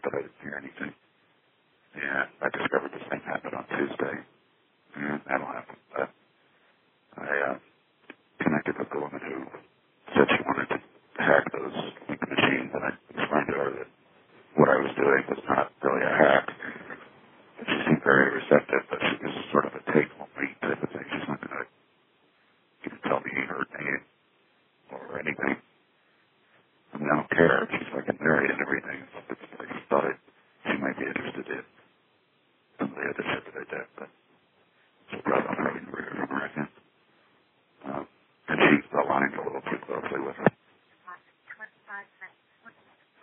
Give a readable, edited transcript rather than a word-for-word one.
but I didn't hear anything. And I discovered this thing happened on Tuesday. And that'll happen. But I connected with the woman who said she wanted to hack those link machines, and I explained to her that what I was doing was not